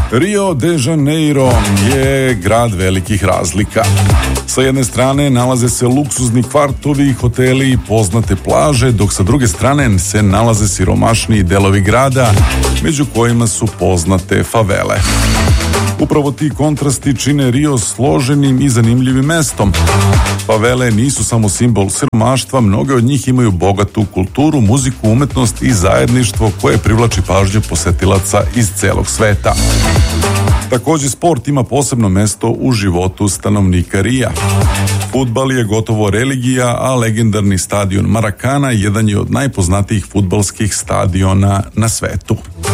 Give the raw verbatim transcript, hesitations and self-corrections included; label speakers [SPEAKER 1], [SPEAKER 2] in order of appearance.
[SPEAKER 1] Rio de Janeiro je grad velikih razlika. Sa jedne strane nalaze se luksuzni kvartovi, hoteli i poznate plaže, dok sa druge strane se nalaze siromašniji delovi grada, među kojima su poznate favele. Upravo ti kontrasti čine Rio složenim i zanimljivim mestom. Favele nisu samo simbol siromaštva, mnoge od njih imaju bogatu kulturu, muziku, umetnost i zajedništvo koje privlači pažnju posetilaca iz celog sveta. Također, sport ima posebno mesto u životu stanovnika Rija. Fudbal je gotovo religija, a legendarni stadion Maracana jedan je od najpoznatijih fudbalskih stadiona na svetu.